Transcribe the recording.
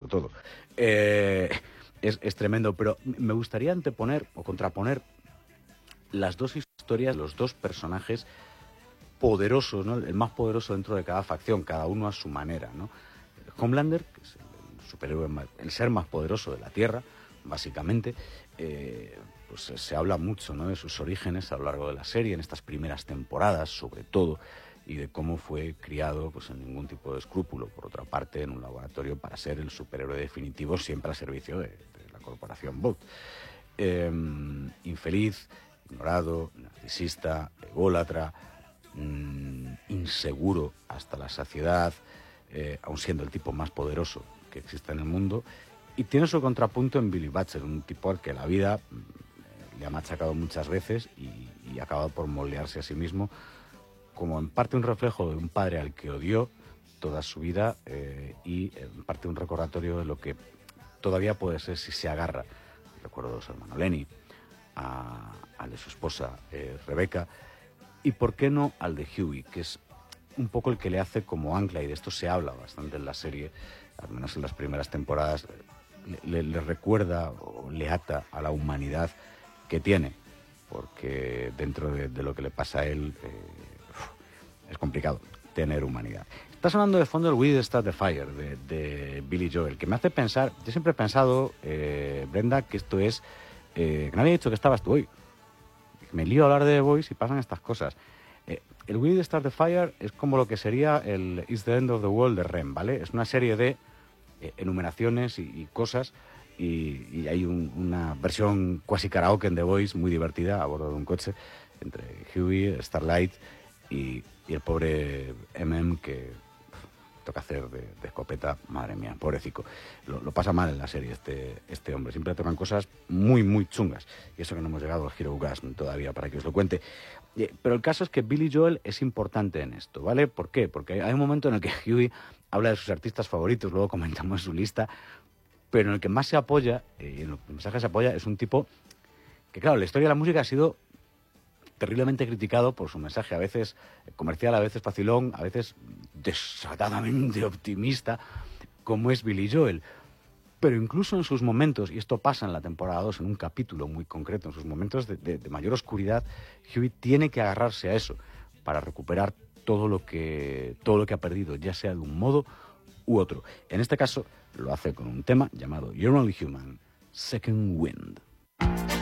todo. Es tremendo, pero me gustaría anteponer o contraponer las dos historias, los dos personajes poderosos, ¿no? El más poderoso dentro de cada facción, cada uno a su manera, ¿no? Homelander, que es el superhéroe, el ser más poderoso de la Tierra, básicamente, pues se habla mucho, ¿no?, de sus orígenes a lo largo de la serie, en estas primeras temporadas, sobre todo, y de cómo fue criado, pues, sin ningún tipo de escrúpulo, por otra parte, en un laboratorio para ser el superhéroe definitivo, siempre al servicio de la corporación Vought. Infeliz, ignorado, narcisista, ególatra, inseguro hasta la saciedad, aun siendo el tipo más poderoso que existe en el mundo, y tiene su contrapunto en Billy Batcher, un tipo al que la vida le ha machacado muchas veces y ha acabado por moldearse a sí mismo, como en parte un reflejo de un padre al que odió toda su vida, y en parte un recordatorio de lo que todavía puede ser si se agarra. Recuerdo a su hermano Lenny, al de su esposa Rebecca, y por qué no al de Hughie, que es un poco el que le hace como ancla, y de esto se habla bastante en la serie, al menos en las primeras temporadas, le recuerda o le ata a la humanidad que tiene, porque dentro de lo que le pasa a él es complicado tener humanidad. Está sonando de fondo el We Didn't Start the Fire de Billy Joel, que me hace pensar, yo siempre he pensado, Brenda, que esto es, que no había dicho que estabas tú hoy. Me lío a hablar de The Voice y pasan estas cosas. El We Didn't Start the Fire es como lo que sería el It's the End of the World de Rem, ¿vale? Es una serie de enumeraciones y cosas, y hay una versión cuasi karaoke en The Voice muy divertida a bordo de un coche entre Hughie, Starlight y el pobre MM, que toca hacer de escopeta. Madre mía, pobrecito. Lo pasa mal en la serie este hombre. Siempre tocan cosas muy, muy chungas. Y eso que no hemos llegado al Hero Gasm todavía para que os lo cuente. Pero el caso es que Billy Joel es importante en esto, ¿vale? ¿Por qué? Porque hay un momento en el que Hughie habla de sus artistas favoritos, luego comentamos su lista, pero en el que más se apoya, y en los mensajes se apoya, es un tipo que, claro, la historia de la música ha sido terriblemente criticado por su mensaje, a veces comercial, a veces facilón, a veces desatadamente optimista, como es Billy Joel. Pero incluso en sus momentos, y esto pasa en la temporada 2, en un capítulo muy concreto, en sus momentos de mayor oscuridad, Hughie tiene que agarrarse a eso para recuperar todo lo que ha perdido, ya sea de un modo u otro. En este caso, lo hace con un tema llamado You're Only Human, Second Wind.